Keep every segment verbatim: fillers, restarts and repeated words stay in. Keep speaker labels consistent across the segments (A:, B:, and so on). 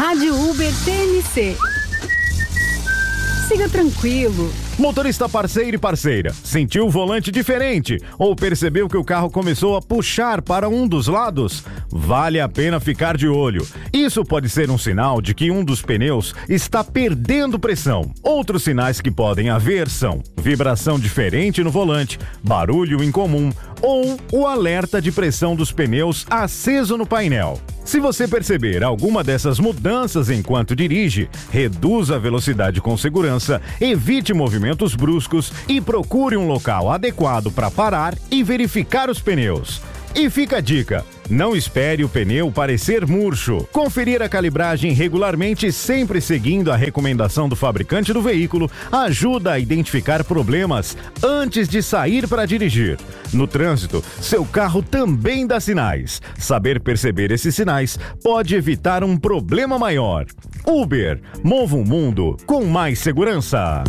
A: Rádio Uber T N C. Siga tranquilo.
B: Motorista parceiro e parceira, sentiu o volante diferente ou percebeu que o carro começou a puxar para um dos lados? Vale a pena ficar de olho. Isso pode ser um sinal de que um dos pneus está perdendo pressão. Outros sinais que podem haver são vibração diferente no volante, barulho incomum ou o alerta de pressão dos pneus aceso no painel. Se você perceber alguma dessas mudanças enquanto dirige, reduza a velocidade com segurança, evite movimentos bruscos e procure um local adequado para parar e verificar os pneus. E fica a dica, não espere o pneu parecer murcho. Conferir a calibragem regularmente, sempre seguindo a recomendação do fabricante do veículo, ajuda a identificar problemas antes de sair para dirigir. No trânsito, seu carro também dá sinais. Saber perceber esses sinais pode evitar um problema maior. Uber, mova o mundo com mais segurança.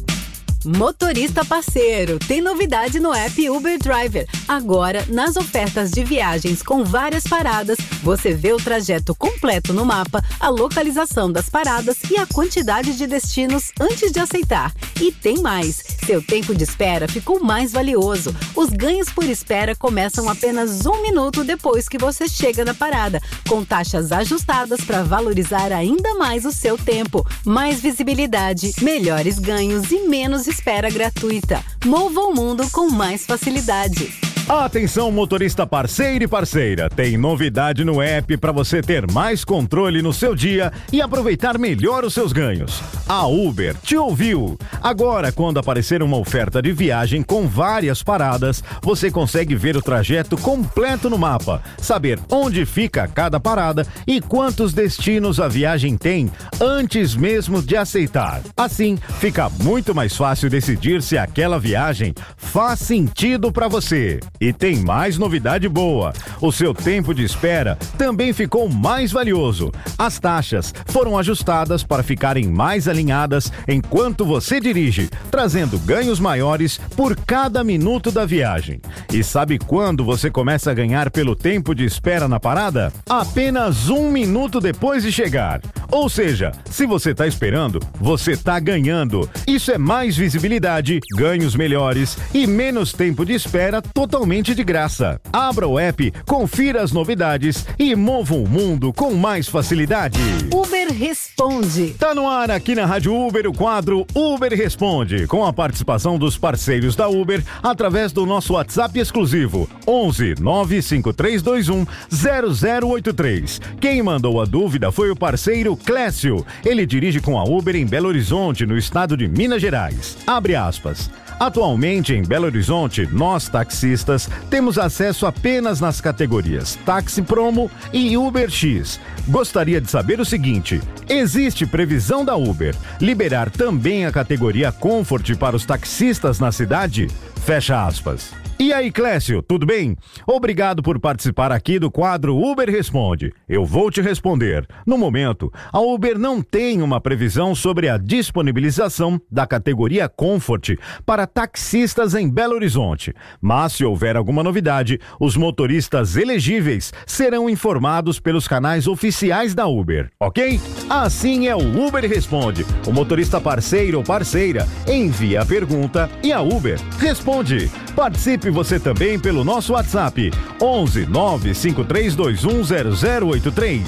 A: Motorista parceiro, tem novidade no app Uber Driver. Agora, nas ofertas de viagens com várias paradas, você vê o trajeto completo no mapa, a localização das paradas e a quantidade de destinos antes de aceitar. E tem mais, seu tempo de espera ficou mais valioso. Os ganhos por espera começam apenas um minuto depois que você chega na parada, com taxas ajustadas para valorizar ainda mais o seu tempo. Mais visibilidade, melhores ganhos e menos espera gratuita. Mova o mundo com mais facilidade.
B: Atenção, motorista parceiro e parceira, tem novidade no app para você ter mais controle no seu dia e aproveitar melhor os seus ganhos. A Uber te ouviu. Agora, quando aparecer uma oferta de viagem com várias paradas, você consegue ver o trajeto completo no mapa, saber onde fica cada parada e quantos destinos a viagem tem antes mesmo de aceitar. Assim, fica muito mais fácil decidir se aquela viagem faz sentido para você. E tem mais novidade boa. O seu tempo de espera também ficou mais valioso. As taxas foram ajustadas para ficarem mais alinhadas enquanto você dirige, trazendo ganhos maiores por cada minuto da viagem. E sabe quando você começa a ganhar pelo tempo de espera na parada? Apenas um minuto depois de chegar. Ou seja, se você está esperando, você está ganhando. Isso é mais visibilidade, ganhos melhores e menos tempo de espera totalmente de graça. Abra o app, confira as novidades e mova o mundo com mais facilidade.
A: Uber Responde.
B: Tá no ar aqui na Rádio Uber o quadro Uber Responde, com a participação dos parceiros da Uber através do nosso WhatsApp exclusivo onze nove cinco três dois um zero zero oito três. Quem mandou a dúvida foi o parceiro Clécio. Ele dirige com a Uber em Belo Horizonte, no estado de Minas Gerais. Abre aspas. Atualmente, em Belo Horizonte, nós taxistas temos acesso apenas nas categorias Táxi Promo e Uber X. Gostaria de saber o seguinte: existe previsão da Uber liberar também a categoria Comfort para os taxistas na cidade? Fecha aspas. E aí, Clécio, tudo bem? Obrigado por participar aqui do quadro Uber Responde. Eu vou te responder. No momento, a Uber não tem uma previsão sobre a disponibilização da categoria Comfort para taxistas em Belo Horizonte. Mas, se houver alguma novidade, os motoristas elegíveis serão informados pelos canais oficiais da Uber, ok? Assim é o Uber Responde. O motorista parceiro ou parceira envia a pergunta e a Uber responde. Participe você também pelo nosso WhatsApp onze nove cinco três dois um zero zero oito três.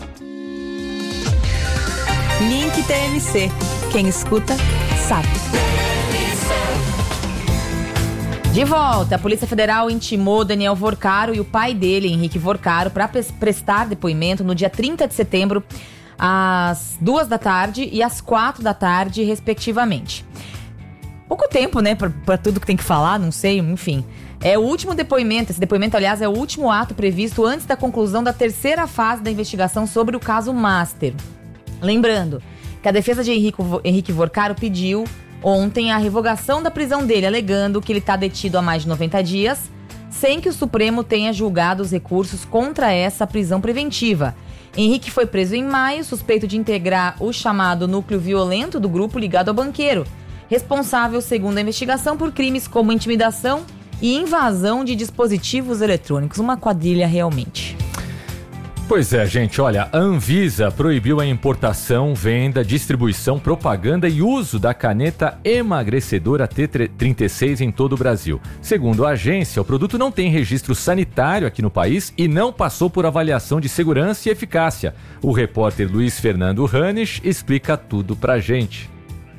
A: Link T M C. Quem escuta, sabe.
C: De volta, a Polícia Federal intimou Daniel Vorcaro e o pai dele, Henrique Vorcaro, para prestar depoimento no dia trinta de setembro, às duas da tarde e às quatro da tarde, respectivamente. Pouco tempo, né, pra, pra tudo que tem que falar, não sei, enfim. É o último depoimento, esse depoimento, aliás, é o último ato previsto antes da conclusão da terceira fase da investigação sobre o caso Master. Lembrando que a defesa de Henrique, Henrique Vorcaro pediu ontem a revogação da prisão dele, alegando que ele está detido há mais de noventa dias, sem que o Supremo tenha julgado os recursos contra essa prisão preventiva. Henrique foi preso em maio, suspeito de integrar o chamado núcleo violento do grupo ligado ao banqueiro, responsável, segundo a investigação, por crimes como intimidação e invasão de dispositivos eletrônicos. Uma quadrilha realmente.
D: Pois é, gente, olha, a Anvisa proibiu a importação, venda, distribuição, propaganda e uso da caneta emagrecedora T trinta e seis em todo o Brasil. Segundo a agência, o produto não tem registro sanitário aqui no país e não passou por avaliação de segurança e eficácia. O repórter Luiz Fernando Ranes explica tudo pra gente.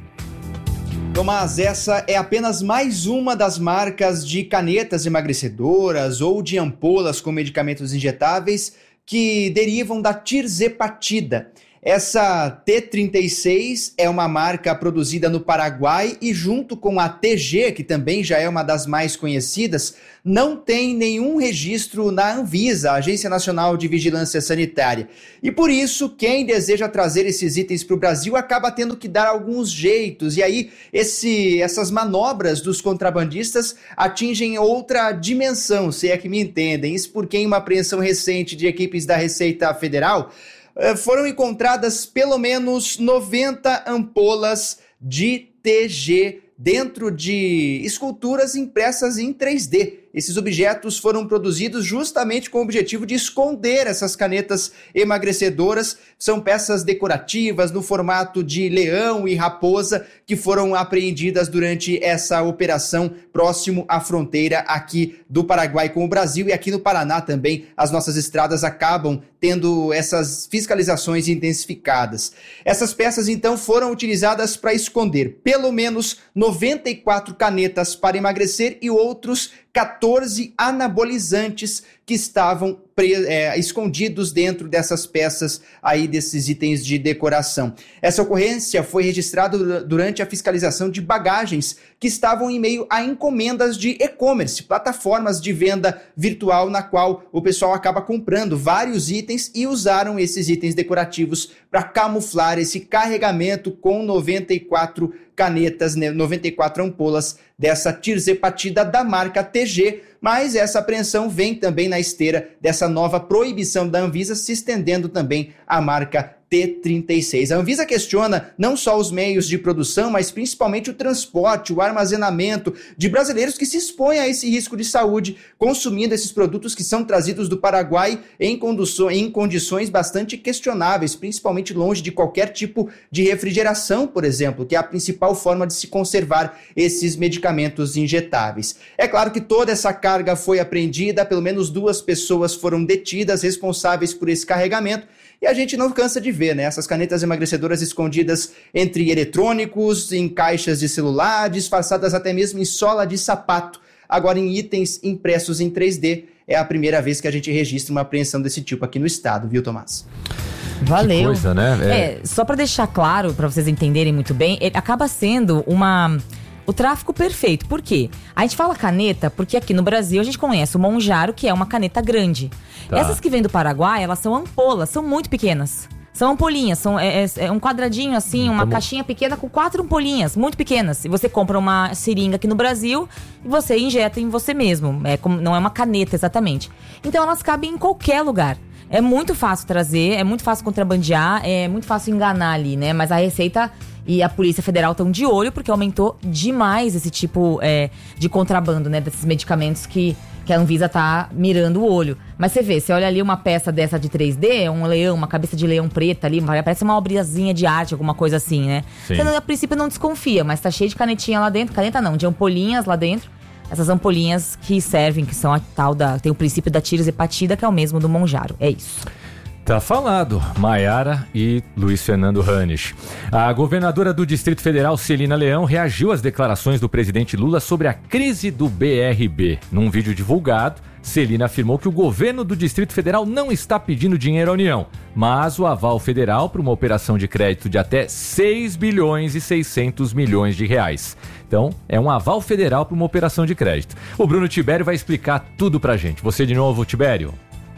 E: Tomás, essa é apenas mais uma das marcas de canetas emagrecedoras ou de ampolas com medicamentos injetáveis que derivam da tirzepatida. Essa T trinta e seis é uma marca produzida no Paraguai e junto com a T G, que também já é uma das mais conhecidas, não tem nenhum registro na Anvisa, a Agência Nacional de Vigilância Sanitária. E por isso, quem deseja trazer esses itens para o Brasil acaba tendo que dar alguns jeitos. E aí, esse, essas manobras dos contrabandistas atingem outra dimensão, se é que me entendem. Isso porque em uma apreensão recente de equipes da Receita Federal, foram encontradas pelo menos noventa ampolas de T G dentro de esculturas impressas em três D. Esses objetos foram produzidos justamente com o objetivo de esconder essas canetas emagrecedoras. São peças decorativas no formato de leão e raposa que foram apreendidas durante essa operação próximo à fronteira aqui do Paraguai com o Brasil. E aqui no Paraná também as nossas estradas acabam tendo essas fiscalizações intensificadas. Essas peças então foram utilizadas para esconder pelo menos noventa e quatro canetas para emagrecer e outros quatorze anabolizantes que estavam pre- é, escondidos dentro dessas peças aí, desses itens de decoração. Essa ocorrência foi registrada durante a fiscalização de bagagens que estavam em meio a encomendas de e-commerce, plataformas de venda virtual na qual o pessoal acaba comprando vários itens e usaram esses itens decorativos para camuflar esse carregamento com noventa e quatro canetas, noventa e quatro ampolas dessa tirzepatida da marca T G, mas essa apreensão vem também na esteira dessa nova proibição da Anvisa, se estendendo também à marca T trinta e seis. A Anvisa questiona não só os meios de produção, mas principalmente o transporte, o armazenamento de brasileiros que se expõem a esse risco de saúde consumindo esses produtos que são trazidos do Paraguai em, conduço- em condições bastante questionáveis, principalmente longe de qualquer tipo de refrigeração, por exemplo, que é a principal forma de se conservar esses medicamentos injetáveis. É claro que toda essa carga foi apreendida, pelo menos duas pessoas foram detidas responsáveis por esse carregamento. E a gente não cansa de ver, né? Essas canetas emagrecedoras escondidas entre eletrônicos, em caixas de celular, disfarçadas até mesmo em sola de sapato. Agora, em itens impressos em três D, é a primeira vez que a gente registra uma apreensão desse tipo aqui no estado, viu, Tomás?
C: Valeu.
D: Que coisa, né? É,
C: é só para deixar claro, para vocês entenderem muito bem, acaba sendo uma... o tráfico perfeito. Por quê? A gente fala caneta porque aqui no Brasil a gente conhece o Monjaro, que é uma caneta grande. Tá. Essas que vêm do Paraguai, elas são ampolas, são muito pequenas. São ampolinhas, são, é, é um quadradinho assim, uma Como... caixinha pequena com quatro ampolinhas, muito pequenas. E você compra uma seringa aqui no Brasil e você injeta em você mesmo. É como, não é uma caneta exatamente. Então elas cabem em qualquer lugar. É muito fácil trazer, é muito fácil contrabandear, é muito fácil enganar ali, né? Mas a Receita e a Polícia Federal estão de olho porque aumentou demais esse tipo é, de contrabando, né? Desses medicamentos que, que a Anvisa tá mirando o olho. Mas você vê, você olha ali uma peça dessa de três D, um leão, uma cabeça de leão preta ali, parece uma obriazinha de arte, alguma coisa assim, né? Sim. Você a princípio não desconfia, mas tá cheio de canetinha lá dentro, caneta não, de ampolinhas lá dentro. Essas ampolinhas que servem, que são a tal da... tem o princípio da tirzepatida, que é o mesmo do Monjaro. É isso.
D: Tá falado, Maiara e Luiz Fernando Ranes. A governadora do Distrito Federal, Celina Leão, reagiu às declarações do presidente Lula sobre a crise do B R B. Num vídeo divulgado, Celina afirmou que o governo do Distrito Federal não está pedindo dinheiro à União, mas o aval federal para uma operação de crédito de até seis bilhões e seiscentos milhões de reais. Então, é um aval federal para uma operação de crédito. O Bruno Tibério vai explicar tudo pra gente. Você de novo, Tibério.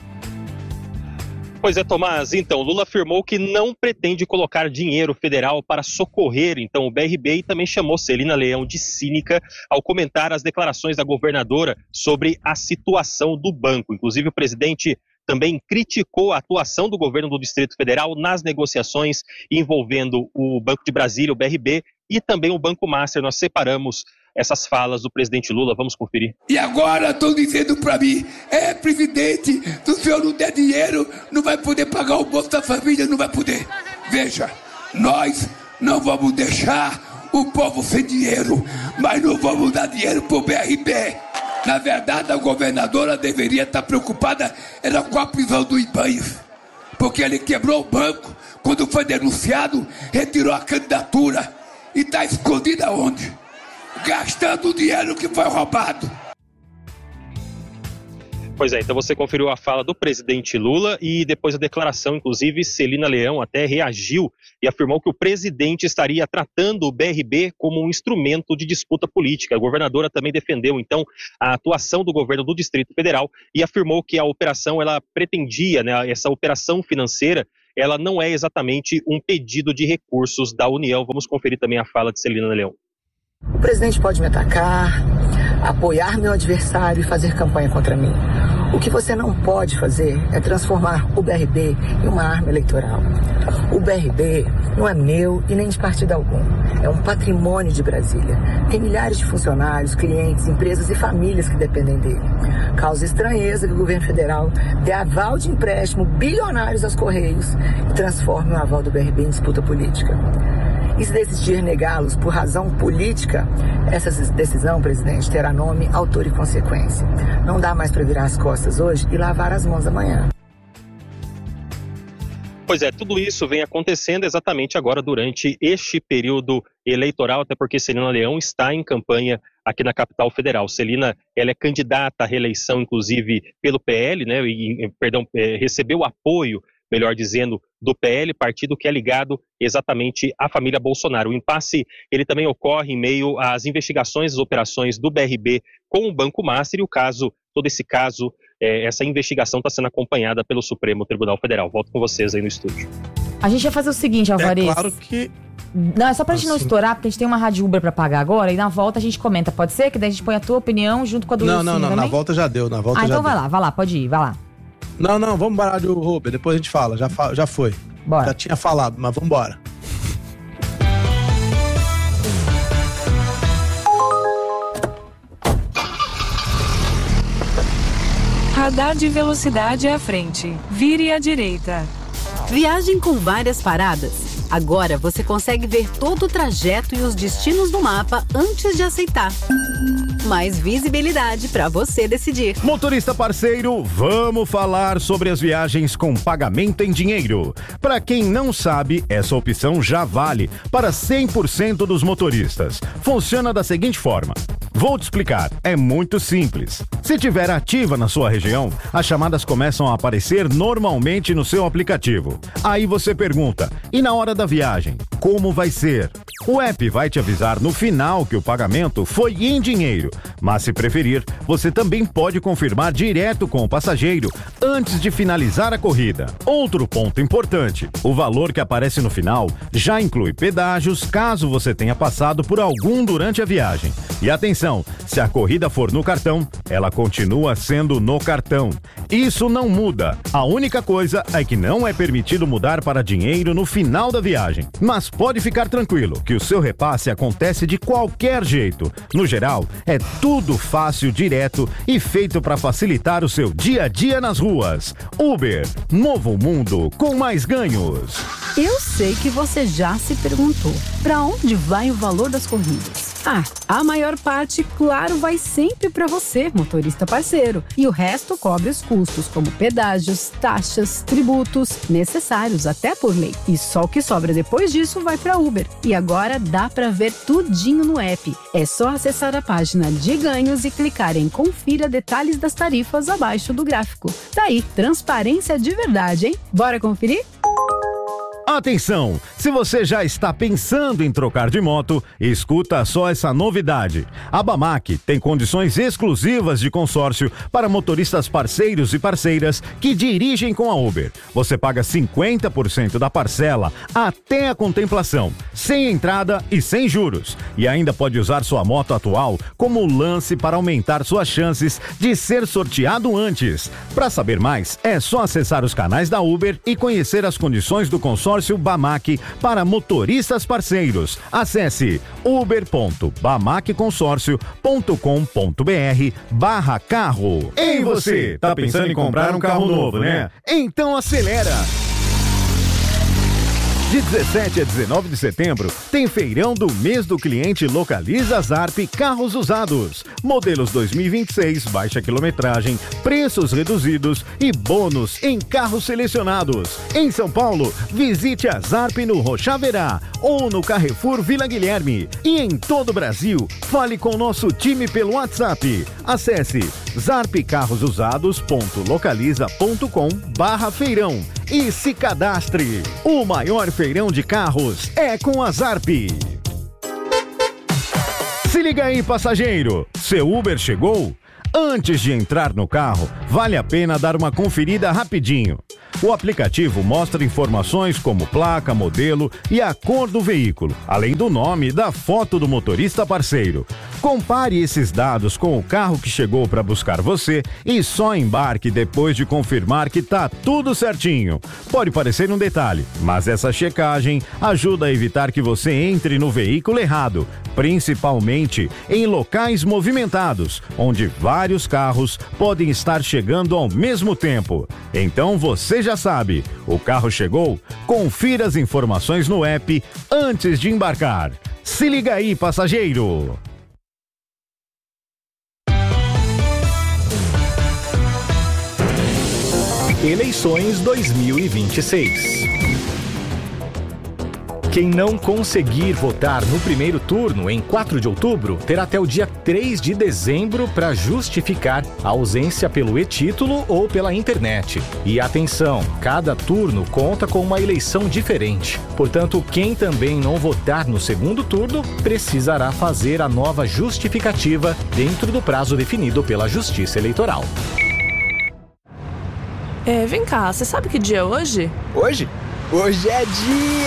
F: Pois é, Tomás. Então, Lula afirmou que não pretende colocar dinheiro federal para socorrer, então, o B R B, e também chamou Celina Leão de cínica ao comentar as declarações da governadora sobre a situação do banco. Inclusive, o presidente também criticou a atuação do governo do Distrito Federal nas negociações envolvendo o Banco de Brasília, o B R B, e também o Banco Master. Nós separamos essas falas do presidente Lula. Vamos conferir.
G: E agora estão dizendo para mim, é, presidente, se o senhor não der dinheiro, não vai poder pagar o Bolsa da Família, não vai poder. Veja, nós não vamos deixar o povo sem dinheiro, mas não vamos dar dinheiro pro B R B. Na verdade, a governadora deveria estar preocupada era com a prisão do Ibanez, porque ele quebrou o banco, quando foi denunciado, retirou a candidatura e está escondido aonde? Gastando o dinheiro que foi roubado.
F: Pois é, então você conferiu a fala do presidente Lula e depois a declaração, inclusive, Celina Leão até reagiu e afirmou que o presidente estaria tratando o B R B como um instrumento de disputa política. A governadora também defendeu, então, a atuação do governo do Distrito Federal e afirmou que a operação, ela pretendia, né, essa operação financeira, ela não é exatamente um pedido de recursos da União. Vamos conferir também a fala de Celina Leão.
H: O presidente pode me atacar, apoiar meu adversário e fazer campanha contra mim. O que você não pode fazer é transformar o B R B em uma arma eleitoral. O B R B não é meu e nem de partido algum. É um patrimônio de Brasília. Tem milhares de funcionários, clientes, empresas e famílias que dependem dele. Causa estranheza que o governo federal dê aval de empréstimo bilionários aos Correios e transforme o aval do B R B em disputa política. E se decidir negá-los por razão política, essa decisão, presidente, terá nome, autor e consequência. Não dá mais para virar as costas hoje e lavar as mãos amanhã.
F: Pois é, tudo isso vem acontecendo exatamente agora durante este período eleitoral, até porque Celina Leão está em campanha aqui na capital federal. Celina, ela é candidata à reeleição, inclusive, pelo P L, né, e, perdão, é, recebeu apoio, melhor dizendo, do P L, partido que é ligado exatamente à família Bolsonaro. O impasse, ele também ocorre em meio às investigações, às operações do B R B com o Banco Master, e o caso, todo esse caso, é, essa investigação está sendo acompanhada pelo Supremo Tribunal Federal. Volto com vocês aí no estúdio.
C: A gente vai fazer o seguinte, Alvarez.
I: É claro que...
C: Não, é só pra
I: assim...
C: gente não estourar, porque a gente tem uma rádio Uber pra pagar agora, e na volta a gente comenta, pode ser? Que daí a gente põe a tua opinião junto com a do
I: Não, não, não,
C: também?
I: na volta já deu, na volta
C: ah,
I: já
C: então
I: deu.
C: vai lá, vai lá, pode ir, vai lá.
I: Não, não, vamos parar de Uber, depois a gente fala, já, fa- já foi.
C: Bora.
I: Já tinha falado, mas vamos embora.
J: Radar de velocidade à frente. Vire à direita.
A: Viagem com várias paradas. Agora você consegue ver todo o trajeto e os destinos do mapa antes de aceitar. Mais visibilidade para você decidir.
B: Motorista parceiro, vamos falar sobre as viagens com pagamento em dinheiro. Para quem não sabe, essa opção já vale para cem por cento dos motoristas. Funciona da seguinte forma. Vou te explicar, é muito simples. Se tiver ativa na sua região, as chamadas começam a aparecer normalmente no seu aplicativo. Aí você pergunta, e na hora da viagem, como vai ser? O app vai te avisar no final que o pagamento foi em dinheiro, mas se preferir, você também pode confirmar direto com o passageiro antes de finalizar a corrida. Outro ponto importante, o valor que aparece no final já inclui pedágios caso você tenha passado por algum durante a viagem. E atenção, se a corrida for no cartão, ela continua sendo no cartão. Isso não muda. A única coisa é que não é permitido mudar para dinheiro no final da viagem. Mas pode ficar tranquilo que o seu repasse acontece de qualquer jeito. No geral, é tudo fácil, direto e feito para facilitar o seu dia a dia nas ruas. Uber, novo mundo com mais ganhos.
A: Eu sei que você já se perguntou, para onde vai o valor das corridas? Ah, a maior parte, claro, vai sempre para você, motorista parceiro. E o resto cobre os custos, como pedágios, taxas, tributos, necessários até por lei. E só o que sobra depois disso vai para Uber. E agora dá para ver tudinho no app. É só acessar a página de ganhos e clicar em Confira detalhes das tarifas abaixo do gráfico. Tá aí, transparência de verdade, hein? Bora conferir?
B: Atenção! Se você já está pensando em trocar de moto, escuta só essa novidade. A Bamac tem condições exclusivas de consórcio para motoristas parceiros e parceiras que dirigem com a Uber. Você paga cinquenta por cento da parcela até a contemplação, sem entrada e sem juros. E ainda pode usar sua moto atual como lance para aumentar suas chances de ser sorteado antes. Para saber mais, é só acessar os canais da Uber e conhecer as condições do consórcio Consórcio Bamac para motoristas parceiros. Acesse uber ponto bamac consórcio ponto com ponto br barra carro. Ei você, tá pensando em comprar um carro novo, né? Então acelera! De dezessete a dezenove de setembro, tem feirão do mês do cliente Localiza Zarp Carros Usados. Modelos dois mil e vinte e seis, baixa quilometragem, preços reduzidos e bônus em carros selecionados. Em São Paulo, visite a Zarp no Rochaverá ou no Carrefour Vila Guilherme. E em todo o Brasil, fale com o nosso time pelo WhatsApp. Acesse zarp carros usados ponto localiza ponto com barra feirão e se cadastre. O maior feirão de carros é com a Zarp. Se liga aí, passageiro. Seu Uber chegou? Antes de entrar no carro, vale a pena dar uma conferida rapidinho. O aplicativo mostra informações como placa, modelo e a cor do veículo, além do nome e da foto do motorista parceiro. Compare esses dados com o carro que chegou para buscar você e só embarque depois de confirmar que tá tudo certinho. Pode parecer um detalhe, mas essa checagem ajuda a evitar que você entre no veículo errado, principalmente em locais movimentados, onde vários carros podem estar chegando ao mesmo tempo. Então você já sabe, o carro chegou? Confira as informações no app antes de embarcar. Se liga aí, passageiro!
K: Eleições dois mil e vinte e seis. Quem não conseguir votar no primeiro turno, em quatro de outubro, terá até o dia três de dezembro para justificar a ausência pelo e-título ou pela internet. E atenção, cada turno conta com uma eleição diferente. Portanto, quem também não votar no segundo turno, precisará fazer a nova justificativa dentro do prazo definido pela Justiça Eleitoral.
L: É, vem cá, você sabe que dia é hoje?
M: Hoje? Hoje é dia